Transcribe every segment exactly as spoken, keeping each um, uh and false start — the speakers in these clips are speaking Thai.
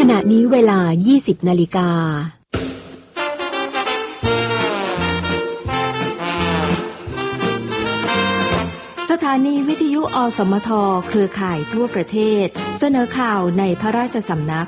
ณะนี้เวลา ยี่สิบ นาฬิกาสถานีวิทยุอสมทเครือข่ายทั่วประเทศเสนอข่าวในพระราชสำนัก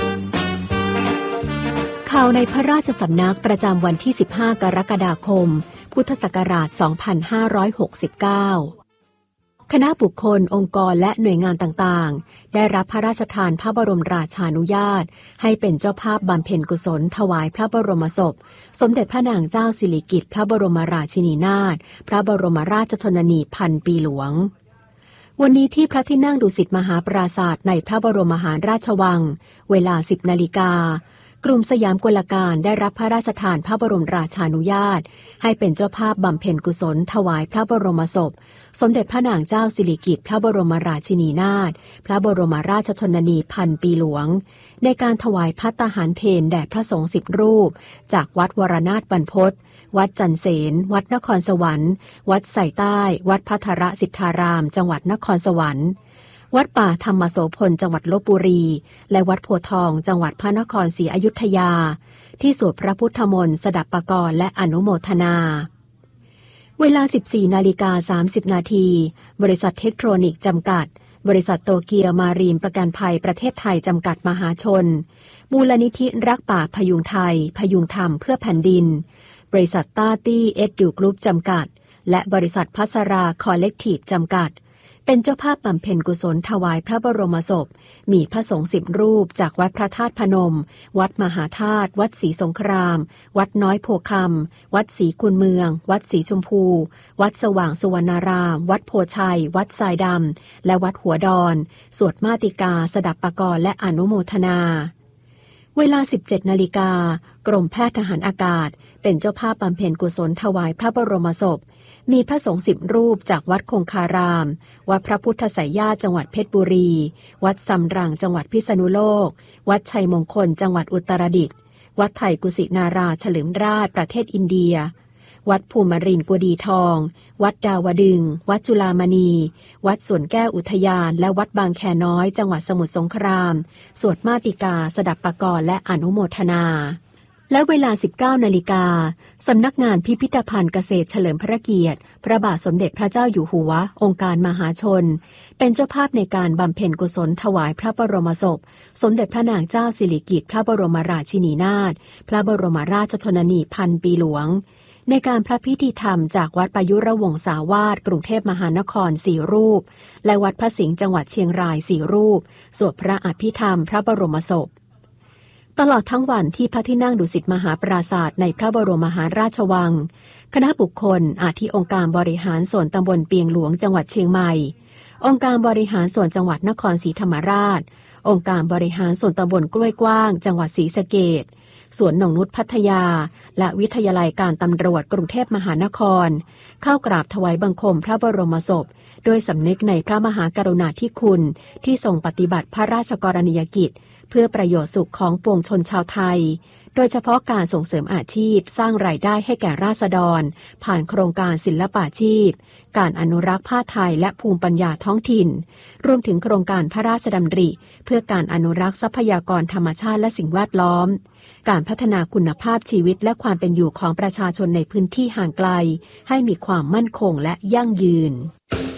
ข่าวในพระราชสำนักประจำวันที่ สิบห้า กรกฎาคม พุทธศักราช สองพันห้าร้อยหกสิบเก้า คณะบุคคลองค์กรและหน่วยงานต่างๆได้รับพระราชทานพระบรมราชานุญาตให้เป็นเจ้าภาพบำเพ็ญกุศลถวายพระบรมศพสมเด็จพระนางเจ้าสิริกิติ์พระบรมราชินีนาถพระบรมราชชนนีพันปีหลวงวันนี้ที่พระที่นั่งดุสิตมหาปราสาทในพระบรมมหาราชวังเวลา สิบ นาฬิกากรุงสยามกุลการได้รับพระราชทานพระบรมราชานุญาตให้เป็นเจ้าภาพบำเพ็ญกุศลถวายพระบรมศพสมเด็จพระนางเจ้าสิริกิติ์พระบรมราชินีนาถพระบรมราชชนนีพันปีหลวงในการถวายภัตตาหารเพลแด่พระสงฆ์สิบรูปจากวัดวรนาถบรรพตวัดจันเสนวัดนครสวรรค์วัดไส่ใต้วัดภัทรสิทธารามจังหวัดนครสวรรค์วัดป่าธรรมโสพลจังหวัดลพบุรีและวัดโพธิ์ทองจังหวัดพระนครศรีอยุธยาที่สวดพระพุทธมนต์สดับปกรณ์และอนุโมทนาเวลา สิบสี่ นาฬิกา สามสิบ นาทีบริษัทเทคโทรนิกส์จำกัดบริษัทโตเกียวมารีนประกันภัยประเทศไทยจำกัดมหาชนมูลนิธิรักป่าพยุงไทยพยุงธรรมเพื่อแผ่นดินบริษัทต้าตี้เอ็ดดูกรุ๊ปจำกัดและบริษัทพัสราคอลเลกทีฟจำกัดเป็นเจ้าภาพบำเพ็ญกุศลถวายพระบรมศพมีพระสงฆ์สิบรูปจากวัดพระธาตุพนมวัดมหาธาตุวัดศรีสงครามวัดน้อยโพคำวัดศรีกุลเมืองวัดศรีชมพูวัดสว่างสุวรรณารามวัดโพชัยวัดทรายดำและวัดหัวดอนสวดมาติกาสดับปกรณ์และอนุโมทนาเวลา สิบเจ็ด นาฬิกากรมแพทย์ทหารอากาศเป็นเจ้าภาพบำเพ็ญกุศลถวายพระบรมศพมีพระสงฆ์สิบรูปจากวัดคงคารามวัดพระพุทธไสยญาติจังหวัดเพชรบุรีวัดสำรังจังหวัดพิษณุโลกวัดชัยมงคลจังหวัดอุตรดิตถ์วัดไทยกุสินาราเฉลิมราชประเทศอินเดียวัดภูมิรินทร์กุดีทองวัดดาวดึงวัดจุฬามณีวัดสวนแก้วอุทยานและวัดบางแคน้อยจังหวัดสมุทรสงครามสวดมาติกาสดับปกรณ์และอนุโมทนาและเวลา สิบเก้า นาฬิกาสำนักงานพิพิธภัณฑ์เกษตรเฉลิมพระเกียรติพระบาทสมเด็จพระเจ้าอยู่หัวองค์การมหาชนเป็นเจ้าภาพในการบำเพ็ญกุศลถวายพระบรมศพสมเด็จพระนางเจ้าสิริกิติ์พระบรมราชินีนาถพระบรมราชชนนีพันปีหลวงในการพระพิธีธรรมจากวัดประยุรวงศาวาสกรุงเทพมหานครสี่รูปและวัดพระสิงห์จังหวัดเชียงรายสี่รูปสวดพระอภิธรรมพระบรมศพตลอดทั้งวันที่พระที่นั่งดุสิตมหาปราสาทในพระบรมมหาราชวังคณะบุคคลอาทิองค์การบริหารส่วนตำบลเปียงหลวงจังหวัดเชียงใหม่องค์การบริหารส่วนจังหวัดนครศรีธรรมราชองค์การบริหารส่วนตำบลกล้วยกว้างจังหวัดศรีสะเกษสวนหนองนุชพัทยาและวิทยาลัยการตำรวจกรุงเทพมหานครเข้ากราบถวายบังคมพระบรมศพด้วยสำนึกในพระมหากรุณาธิคุณที่ทรงปฏิบัติพระราชกรณียกิจเพื่อประโยชน์สุขของปวงชนชาวไทยโดยเฉพาะการส่งเสริมอาชีพสร้างรายได้ให้แก่ราษฎรผ่านโครงการศิลปาชีพการอนุรักษ์ผ้าไทยและภูมิปัญญาท้องถิ่นรวมถึงโครงการพระราชดำริเพื่อการอนุรักษ์ทรัพยากรธรรมชาติและสิ่งแวดล้อมการพัฒนาคุณภาพชีวิตและความเป็นอยู่ของประชาชนในพื้นที่ห่างไกลให้มีความมั่นคงและยั่งยืน